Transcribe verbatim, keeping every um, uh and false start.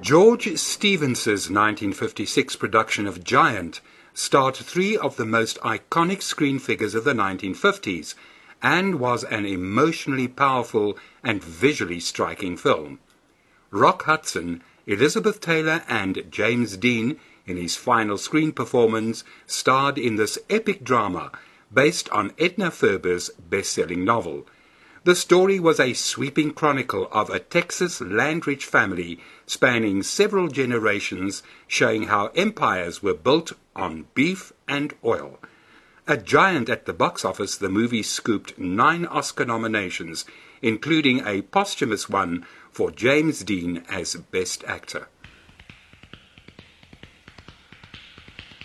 George Stevens's nineteen fifty-six production of Giant starred three of the most iconic screen figures of the nineteen fifties and was an emotionally powerful and visually striking film. Rock Hudson, Elizabeth Taylor and James Dean, in his final screen performance, starred in this epic drama based on Edna Ferber's best-selling novel. The story was a sweeping chronicle of a Texas land-rich family spanning several generations, showing how empires were built on beef and oil. A giant at the box office, the movie scooped nine Oscar nominations, including a posthumous one for James Dean as Best Actor.